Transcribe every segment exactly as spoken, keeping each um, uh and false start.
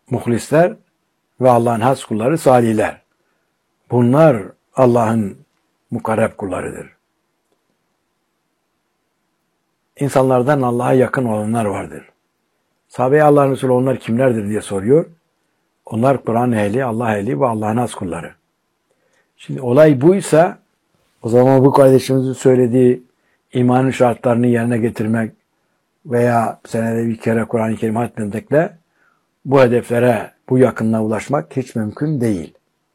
muhlisler ve Allah'ın has kulları salihler. Bunlar Allah'ın mukarreb kullarıdır. İnsanlardan Allah'a yakın olanlar vardır. Sahabe-i Allah'ın Resulü onlar kimlerdir diye soruyor. Onlar Kur'an ehli, Allah ehli ve Allah'ın has kulları. Şimdi olay buysa o zaman bu kardeşimizin söylediği imanın şartlarını yerine getirmek veya senede bir kere Kur'an-ı Kerim hatmetmekle bu hedeflere, bu yakınlığa ulaşmak hiç mümkün değil.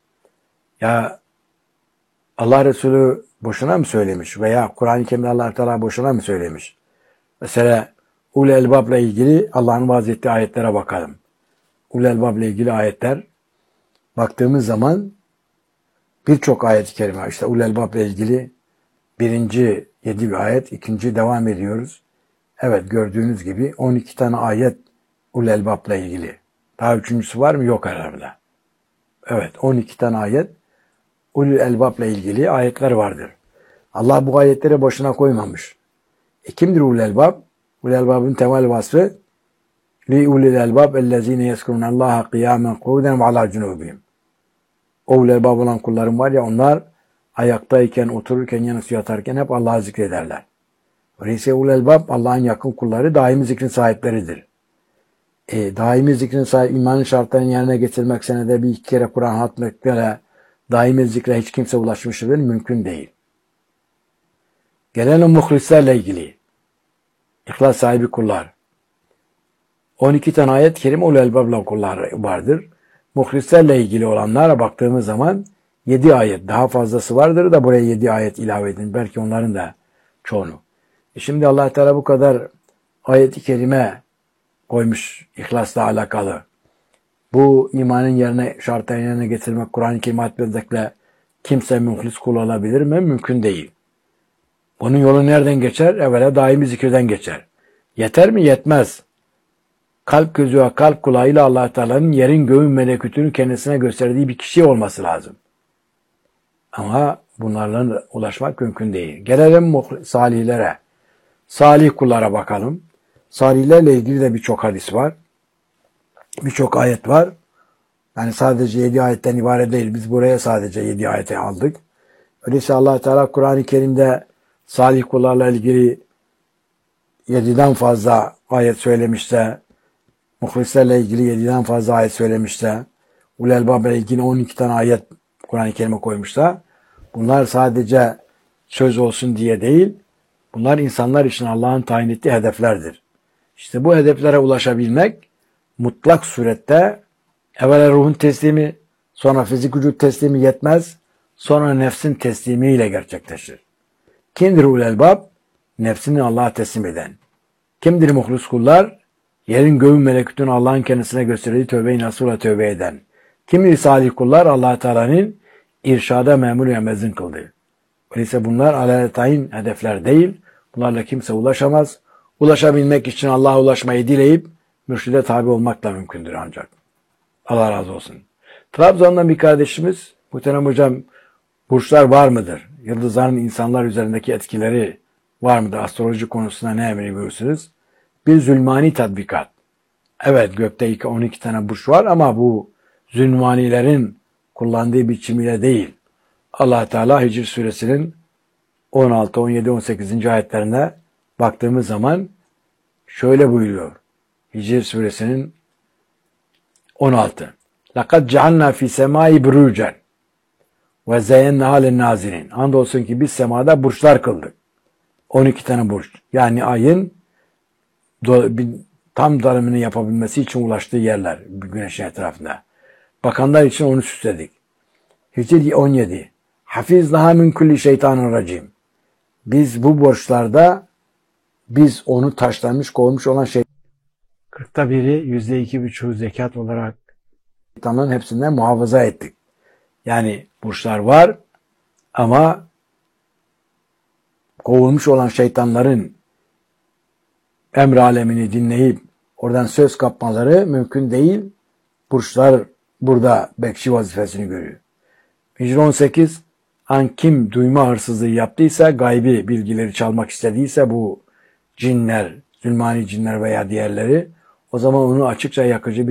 Ya Allah Resulü boşuna mı söylemiş veya Kur'an-ı Kerim'de Allah Teala boşuna mı söylemiş? Mesela Ul Elbab'la ilgili Allah'ın vaaz ettiği ayetlere bakalım. Ul Elbab'la ilgili ayetler baktığımız zaman birçok ayet-i kerime, işte Ul Elbab'la ilgili birinci yedi bir ayet, ikinci devam ediyoruz. Evet, gördüğünüz gibi on iki tane ayet Ul Elbab'la ilgili. Daha üçüncüsü var mı? Yok herhalde. Evet, on iki tane ayet Ul Elbab'la ilgili ayetler vardır. Allah bu ayetleri boşuna koymamış. E kimdir Ul Elbab? Ul Elbab'ın temel vasfı li ulil elbab ellezine yezkurunallaha kıyamen kuvden ve ala cunubihim. O Ul Elbab olan kullarım var ya, onlar ayaktayken, otururken, yanısı yatarken hep Allah'ı zikrederler. Öyleyse Ul Elbab Allah'ın yakın kulları, daimi zikrin sahipleridir. E, daimi zikrin sahibi, imanın şartlarını yerine getirmek, senede bir iki kere Kur'an hatmetmekle daimi zikre hiç kimse ulaşmıştır, mümkün değil. Gelelim muhlislerle ilgili. İhlas sahibi kullar. on iki tane ayet-i kerime Ul Elbab'la kullar vardır. Muhlislerle ilgili olanlara baktığımız zaman yedi ayet, daha fazlası vardır da buraya yedi ayet ilave edin. Belki onların da çoğunu. E şimdi Allah Teala bu kadar ayet-i kerime koymuş ihlasla alakalı. Bu imanın yerine, şartlarını yerine getirmek, Kur'an-ı Kerim hatmetmekle kimse muhlis kul olabilir mi? Mümkün değil. Bunun yolu nereden geçer? Evvela daimi zikirden geçer. Yeter mi? Yetmez. Kalp gözü ve kalp kulağıyla Allah Teala'nın yerin göğün melekutunu kendisine gösterdiği bir kişi olması lazım. Ama bunlarla ulaşmak mümkün değil. Gelelim salihlere. Salih kullara bakalım. Salihlerle ilgili de birçok hadis var. Birçok ayet var. Yani sadece yedi ayetten ibaret değil. Biz buraya sadece yedi ayeti aldık. Öyleyse Allah Teala Kur'an-ı Kerim'de salih kullarla ilgili yediden fazla ayet söylemişse, muhlislerle ilgili yediden fazla ayet söylemişse, Ul Elbab'la ilgili on iki tane ayet Kur'an-ı Kerim'e koymuşsa, bunlar sadece söz olsun diye değil, bunlar insanlar için Allah'ın tayin ettiği hedeflerdir. İşte bu hedeflere ulaşabilmek mutlak surette evvela ruhun teslimi, sonra fizik vücut teslimi yetmez, sonra nefsin teslimiyle gerçekleşir. Kimdir Ul Elbab? Nefsini Allah'a teslim eden. Kimdir muhlis kullar? Yerin göğün melekutunu Allah'ın kendisine gösterdiği tövbe-i nasuhla tövbe eden. Kimdir salih kullar? Allah Teala'nın irşada memur ve mezun kıldığı. Öyleyse bunlar alelatayin hedefler değil. Bunlarla kimse ulaşamaz. Ulaşabilmek için Allah'a ulaşmayı dileyip mürşide tabi olmakla mümkündür ancak. Allah razı olsun. Trabzon'dan bir kardeşimiz, muhterem hocam, burçlar var mıdır? Yıldızların insanlar üzerindeki etkileri var mıdır? Astroloji konusunda ne emrediyorsunuz? Bir zulmani tatbikat. Evet, gökte on iki tane burç var ama bu zulmanilerin kullandığı biçimiyle değil. Allah Teala Hicr suresinin on altı, on yedi, on sekizinci ayetlerine baktığımız zaman şöyle buyuruyor. Hicr suresinin on altı. لَقَدْ جَعَلْنَا فِي سَمَاءِ بُرُوجًا وَزَيَّنَّهَا لِلنَّازِرِينَ. Andolsun ki biz semada burçlar kıldık. on iki tane burç. Yani ayın tam dönümünü yapabilmesi için ulaştığı yerler güneşin etrafında. Bakanlar için onu süsledik. Hicr on yedi. Hafizlaha min kulli şeytanir racim. Biz bu borçlarda biz onu taşlanmış, kovmuş olan şey kırkta biri, yüzde iki buçuğu zekat olarak şeytanların hepsinden muhafaza ettik. Yani burçlar var ama kovulmuş olan şeytanların emr alemini dinleyip oradan söz kapmaları mümkün değil. Burçlar burada bekçi vazifesini görüyor. Hicr on sekiz. An kim duyma hırsızlığı yaptıysa, gaybi bilgileri çalmak istediyse bu cinler, zulmani cinler veya diğerleri, o zaman onu açıkça yakıcı bir